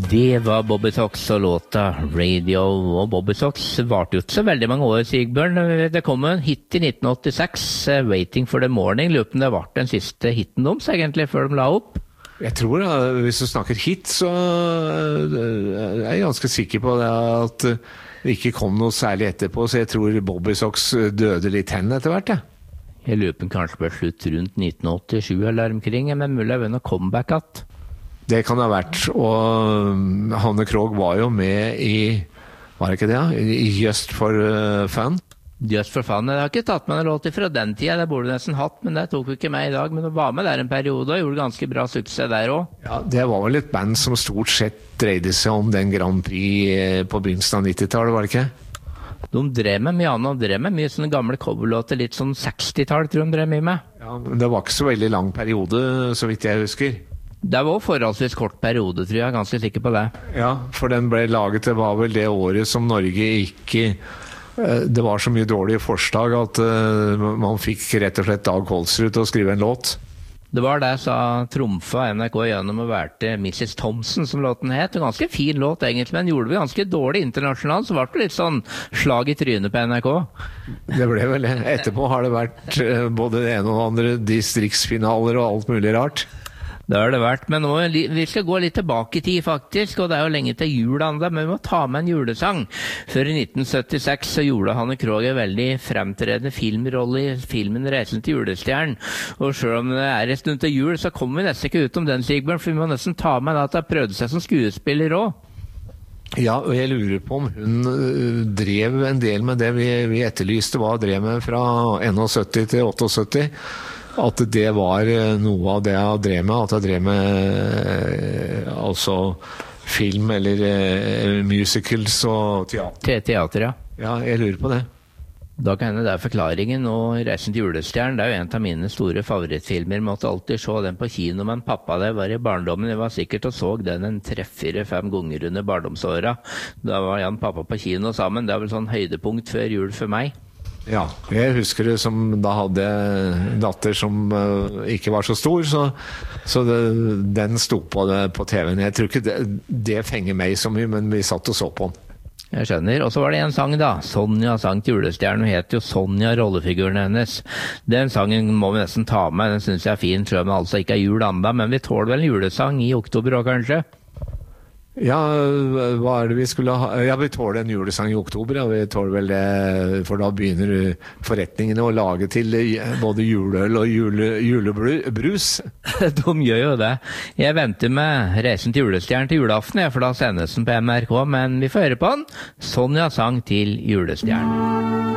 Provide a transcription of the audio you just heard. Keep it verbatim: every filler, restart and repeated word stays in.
Det var Bobby Sox og låta Radio, og Bobby Sox varte jo ikke så veldig mange år, Sigbjørn. Det kom en hit i nitten åttiseks, Waiting for the Morning. Lurer på om det var den siste hitten deres egentlig, før de la opp? Jeg tror, da, hvis du snakker hit, så er jeg ganske sikker på det at det ikke kom noe særlig etterpå, så jeg tror Bobby Sox døde litt hen etter hvert, ja. Jeg lurer på om kanskje ble slutt rundt nitten åttisju eller omkring, men mulig er det noe comeback at. Det kan det ha vært, og Hanne Krogh var jo med i, var det ikke det, ja? I Just for Fun. Just for Fun, jeg har ikke tatt med en låt fra den tida, det burde jeg nesten hatt, men det tok vi ikke med i dag, men det var med der en periode, og gjorde ganske bra suksess der også. Ja, det var vel et band som stort sett dreide seg om den Grand Prix på begynnelsen av nittitallet, var det ikke? De drev med mye annet, de drev med mye sånne gamle coverlåter, litt sånn sekstitall, tror jeg de drev mye med. Ja, men det var ikke så veldig lang periode, så vidt jeg husker. Det var forholdsvis kort periode, tror jeg, jeg er ganske sikker på det. Ja, for den ble laget, det var vel det året som Norge ikke... Det var så mye dårlige forslag at man fikk rett og slett Dag Holsrud til å skrive en låt. Det var det, sa trumfa N R K gjennom å vært missus Thompson, som låten het. En ganske fin låt egentlig, men gjorde vi ganske dårlig internasjonalt, så var det litt sånn slag i trynet på N R K. Det ble vel det. Etterpå har det vært både det ene og det andre distriktsfinaler og alt mulig rart. Det har det vært, men nå, vi skal gå litt tilbake i tid faktisk, og det er jo lenge til jul enda, men vi må ta med en julesang. Før i nitten syttiseks så gjorde Hanne Krogh en veldig fremtredende filmrolle i filmen Reisen til julestjernen, og selv om det er en stund til jul, så kommer vi nesten ikke ut om den, Sigbjørn, for vi må nesten ta med at det har prøvd seg som skuespiller også. Ja, og jeg lurer på om hun drev en del med det vi, vi etterlyste, hva drev med fra sytten til syttiåtte, at det var noe av det jeg drev med, at jeg drev med altså film eller musicals og teater. Teater, ja. Ja, jeg lurer på det. Da kan hende det er forklaringen, og Reisen til julestjernen, det er jo en av mine store favorittfilmer. Jeg måtte alltid se den på kino med en pappa det var i barndommen. Jeg var sikkert og så den en tre-fire-fem ganger under barndomsåra. Da var Jan pappa på kino sammen, det er vel sånn høydepunkt før jul for meg. Ja, jeg husker det som da hadde en datter som uh, ikke var så stor, så, så det, den sto på, det, på T V-en. Jeg tror ikke det, det fenger meg så mye, men vi satt og så på den. Jeg skjønner. Og så var det en sang da. Sonja sang til julestjernen. Hun het jo Sonja, rollefiguren hennes. Den sangen må vi nesten ta med. Den synes jeg er fin, selv om det altså ikke er jul enda. Men vi tåler vel en julesang i oktober også, kanskje? Ja, hva er det vi skulle ha? Ja, vi tåler en julesang i oktober, ja, vi tåler vel det, for da begynner forretningene å lage til både juleøl og jule, julebrus. De gjør jo det. Jeg venter med Reisen til julestjernen til julaften, for da sendes den på N R K, men vi får høre på den. Sonja sang til julestjernen.